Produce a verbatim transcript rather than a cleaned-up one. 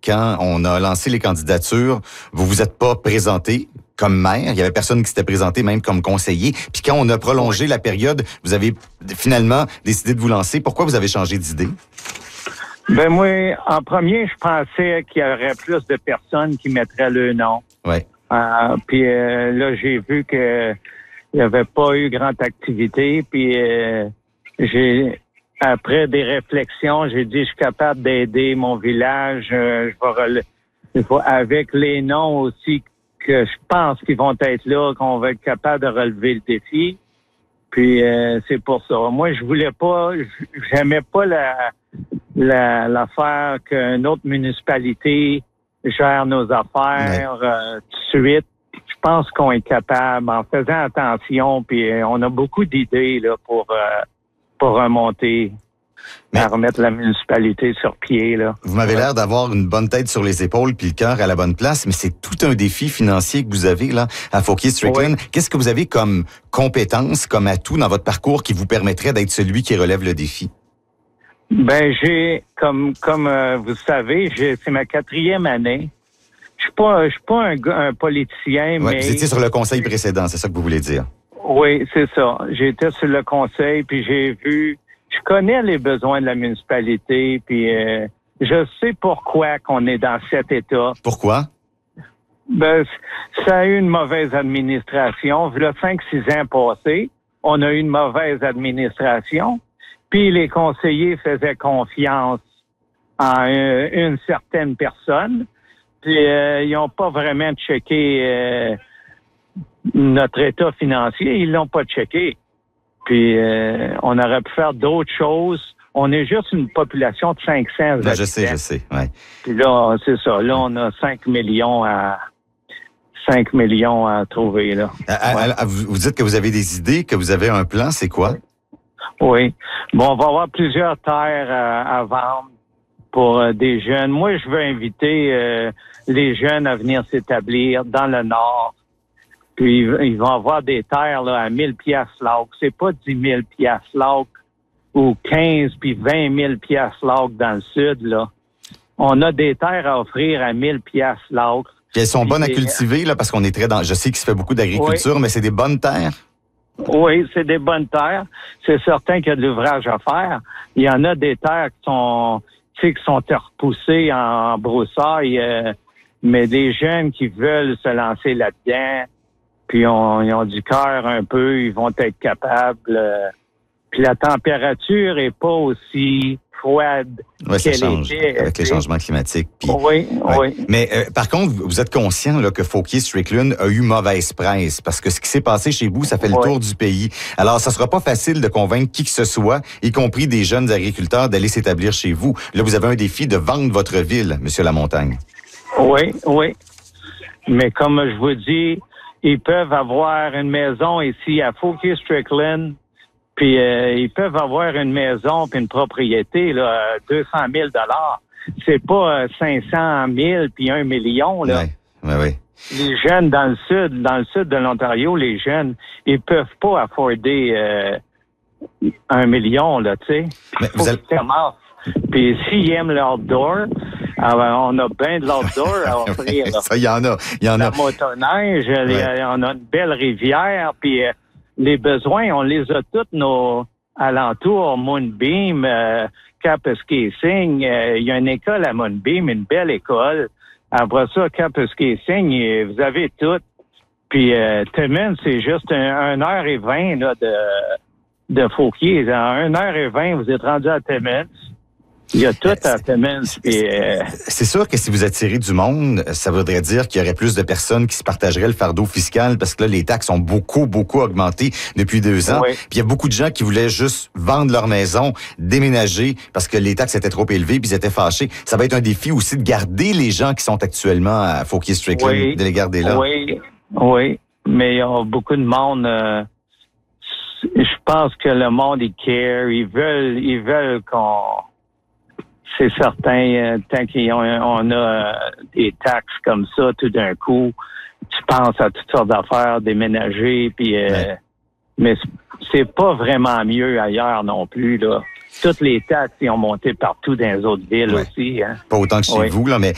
quand on a lancé les candidatures, vous vous êtes pas présenté comme maire. Il y avait personne qui s'était présenté même comme conseiller. Puis quand on a prolongé la période, vous avez finalement décidé de vous lancer. Pourquoi vous avez changé d'idée? Ben moi, en premier, je pensais qu'il y aurait plus de personnes qui mettraient le nom. Ouais. Euh, puis euh, là, j'ai vu que il n'y avait pas eu grande activité. Puis euh, j'ai après des réflexions, j'ai dit je suis capable d'aider mon village. Euh, je vais, rele- je vais avec les noms aussi que je pense qu'ils vont être là, qu'on va être capable de relever le défi. Puis euh, c'est pour ça. Moi, je voulais pas, j'aimais pas la, la l'affaire qu'une autre municipalité gère nos affaires ouais. euh, tout de suite. Je pense qu'on est capable, en faisant attention, puis euh, on a beaucoup d'idées là pour euh, pour remonter. Mais, à remettre la municipalité sur pied, là. Vous m'avez ouais. l'air d'avoir une bonne tête sur les épaules puis le cœur à la bonne place, mais c'est tout un défi financier que vous avez, là, à Fauquier-Strickland. Ouais. Qu'est-ce que vous avez comme compétences, comme atout dans votre parcours qui vous permettrait d'être celui qui relève le défi? Ben, j'ai, comme, comme, euh, vous savez, j'ai, c'est ma quatrième année. Je suis pas, je suis pas un, un politicien, ouais, mais... Vous étiez sur le conseil précédent, c'est ça que vous voulez dire? Oui, c'est ça. J'étais sur le conseil puis j'ai vu... Je connais les besoins de la municipalité, puis euh, je sais pourquoi qu'on est dans cet état. Pourquoi? Ben, ça a eu une mauvaise administration. Il y a cinq, six ans passés, on a eu une mauvaise administration, puis les conseillers faisaient confiance en une, une certaine personne, puis euh, ils n'ont pas vraiment checké euh, notre état financier, ils l'ont pas checké. Puis euh, on aurait pu faire d'autres choses. On est juste une population de cinq cents habitants. Je sais, je sais, ouais. Puis là, c'est ça. Là, on a cinq millions à cinq millions à trouver, là. À, ouais. à, à, vous dites que vous avez des idées, que vous avez un plan, c'est quoi? Oui. Bon, on va avoir plusieurs terres à, à vendre pour euh, des jeunes. Moi, je veux inviter euh, les jeunes à venir s'établir dans le Nord. Puis ils vont avoir des terres là, à mille piastres l'acre. C'est pas dix mille piastres l'acre ou quinze puis vingt mille piastres l'acre dans le sud, là. On a des terres à offrir à mille piastres l'acre. Puis elles sont puis bonnes à cultiver, là, parce qu'on est très dans... Je sais qu'il se fait beaucoup d'agriculture, oui. mais c'est des bonnes terres? Oui, c'est des bonnes terres. C'est certain qu'il y a de l'ouvrage à faire. Il y en a des terres qui sont, tu sais, qui sont repoussées en broussailles, euh, mais des jeunes qui veulent se lancer là-dedans, puis on, ils ont du cœur un peu, ils vont être capables. Euh, puis la température est pas aussi froide ouais, qu'elle ça change était. Avec les changements climatiques. Puis, oui, ouais. oui. Mais euh, par contre, vous êtes conscient là, que Fauquier-Strickland a eu mauvaise presse, parce que ce qui s'est passé chez vous, ça fait le oui. tour du pays. Alors, ça sera pas facile de convaincre qui que ce soit, y compris des jeunes agriculteurs, d'aller s'établir chez vous. Là, vous avez un défi de vendre votre ville, Monsieur Lamontagne. Oui, oui. Mais comme je vous dis, ils peuvent avoir une maison ici à Fauquier-Strickland, puis euh, ils peuvent avoir une maison puis une propriété là, deux cent mille dollars. C'est pas euh, cinq cent mille puis un million là. Oui, oui, oui. Les jeunes dans le sud, dans le sud de l'Ontario, les jeunes, ils peuvent pas afforder euh, un million là, tu sais. Faut qu'ils commencent. Puis s'ils aiment l'outdoor, alors on a bien de l'outdoor à offrir. Ça, il y en a, il y en a. La motoneige, ouais. On a une belle rivière, puis euh, les besoins, on les a tous nos alentours, Moonbeam, euh, Kapuskasing. Euh, il y a une école à Moonbeam, une belle école. Après ça, Kapuskasing, vous avez tout. Puis euh, Timmins, c'est juste un, une heure et vingt là, de, de Fauquier. En une heure et vingt, vous êtes rendu à Timmins. Il y a tout à Timmins. Euh... C'est sûr que si vous attirez du monde, ça voudrait dire qu'il y aurait plus de personnes qui se partageraient le fardeau fiscal, parce que là, les taxes ont beaucoup, beaucoup augmenté depuis deux ans. Oui. Puis il y a beaucoup de gens qui voulaient juste vendre leur maison, déménager, parce que les taxes étaient trop élevées, puis ils étaient fâchés. Ça va être un défi aussi de garder les gens qui sont actuellement à Fauquier-Strickland, oui. de les garder là. Oui, oui. Mais il y a beaucoup de monde... Euh... Je pense que le monde, ils care. Ils veulent, ils veulent qu'on... C'est certain, euh, tant qu'on on a euh, des taxes comme ça, tout d'un coup, tu penses à toutes sortes d'affaires, déménager, puis euh, ouais. mais c'est pas vraiment mieux ailleurs non plus, là. Toutes les taxes, ils ont monté partout dans les autres villes ouais. aussi. Hein. Pas autant que chez oui. vous, là, mais